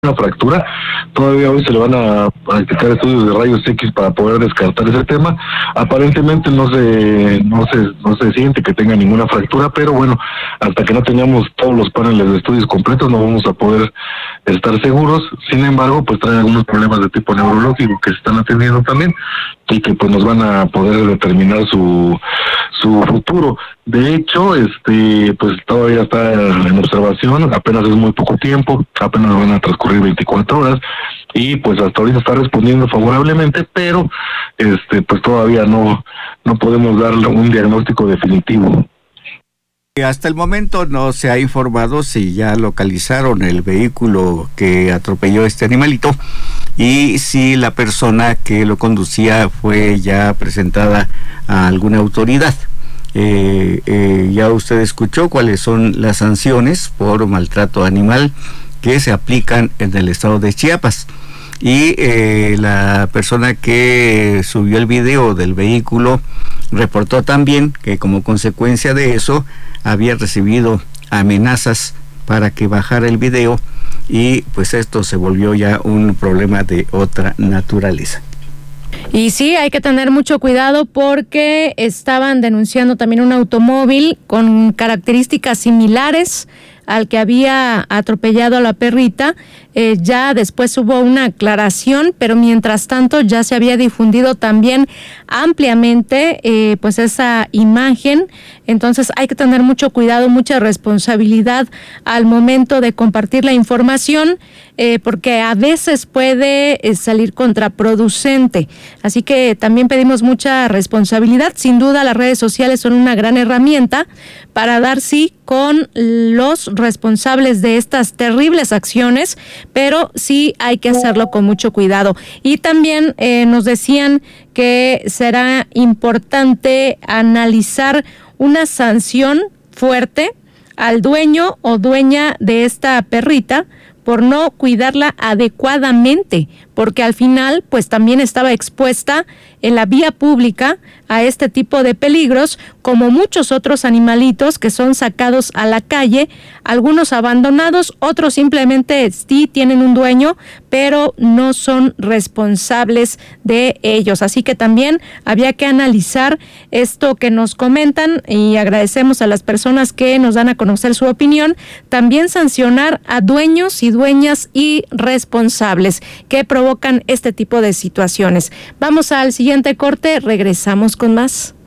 una fractura. Todavía hoy se le van a practicar estudios de rayos X para poder descartar ese tema. Aparentemente no se siente que tenga ninguna fractura, pero bueno, hasta que no tengamos todos los paneles de estudios completos no vamos a poder estar seguros. Sin embargo, pues trae algunos problemas de tipo neurológico que se están atendiendo también y que pues nos van a poder determinar su futuro. De hecho, pues todavía está en observación, apenas es muy poco tiempo, apenas van a transcurrir 24 horas y pues hasta ahorita está respondiendo favorablemente, pero pues todavía no podemos darle un diagnóstico definitivo. Hasta el momento no se ha informado si ya localizaron el vehículo que atropelló este animalito y si la persona que lo conducía fue ya presentada a alguna autoridad. Ya usted escuchó cuáles son las sanciones por maltrato animal que se aplican en el estado de Chiapas. Y la persona que subió el video del vehículo reportó también que como consecuencia de eso había recibido amenazas para que bajara el video y pues esto se volvió ya un problema de otra naturaleza. Y sí, hay que tener mucho cuidado porque estaban denunciando también un automóvil con características similares al que había atropellado a la perrita. Ya después hubo una aclaración, pero mientras tanto ya se había difundido también ampliamente pues esa imagen. Entonces hay que tener mucho cuidado, mucha responsabilidad al momento de compartir la información, porque a veces puede salir contraproducente. Así que también pedimos mucha responsabilidad. Sin duda las redes sociales son una gran herramienta para dar sí con los responsables de estas terribles acciones, pero sí hay que hacerlo con mucho cuidado. Y también nos decían que será importante analizar una sanción fuerte al dueño o dueña de esta perrita por no cuidarla adecuadamente, porque al final pues también estaba expuesta en la vía pública a este tipo de peligros, como muchos otros animalitos que son sacados a la calle, algunos abandonados, otros simplemente sí tienen un dueño, pero no son responsables de ellos. Así que también había que analizar esto que nos comentan y agradecemos a las personas que nos dan a conocer su opinión. También sancionar a dueños y dueñas irresponsables que provocan este tipo de situaciones. Vamos al siguiente corte, regresamos con más.